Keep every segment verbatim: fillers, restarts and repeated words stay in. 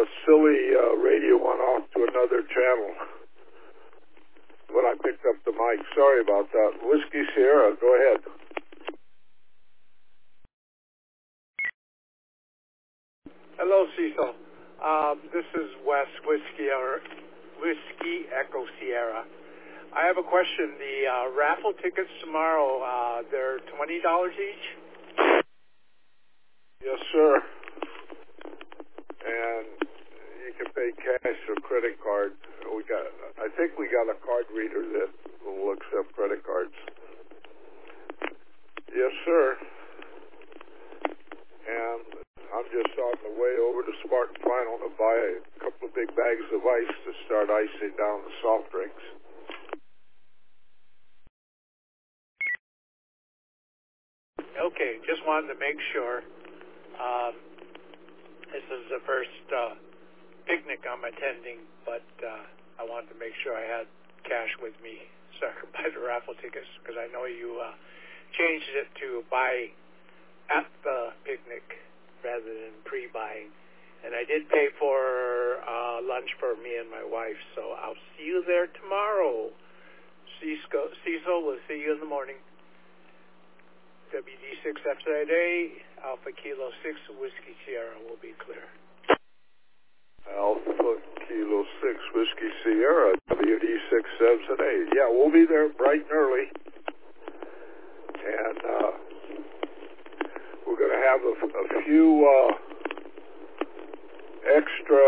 uh, silly uh, radio went off to another channel when I picked up the mic. Sorry about that. Whiskey Sierra, go ahead. Hello, Cecil. Um, this is Wes Whiskey or Whiskey Echo Sierra. I have a question. The uh, raffle tickets tomorrow, uh, they're twenty dollars each? Yes, sir. And you can pay cash or credit card. We got, I think we got a card reader that will accept credit cards. Yes, sir. And I'm just on the way over to Spartan Final to buy a couple of big bags of ice to start icing down the soft drinks. Okay, just wanted to make sure. Um, this is the first uh, picnic I'm attending, but uh, I wanted to make sure I had cash with me so I could buy the raffle tickets, because I know you uh, changed it to buy at the picnic rather than pre-buying. And I did pay for uh, lunch for me and my wife, so I'll see you there tomorrow. Cecil, Cecil, we'll see you in the morning. W D six F Z A, Alpha Kilo six, Whiskey Sierra will be clear. Alpha Kilo six, Whiskey Sierra, W D six F Z A. Yeah, we'll be there bright and early. And uh, we're going to have a, a few uh, extra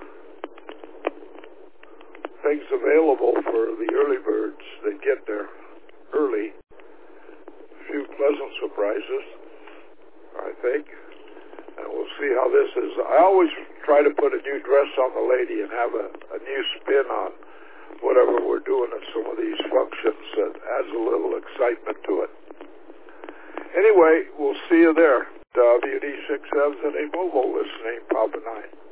things available for the early birds that get there early. Few pleasant surprises, I think, and we'll see how this is. I always try to put a new dress on the lady and have a, a new spin on whatever we're doing at some of these functions that adds a little excitement to it. Anyway, we'll see you there. W D six F Z A Mobile listening, Papa nine.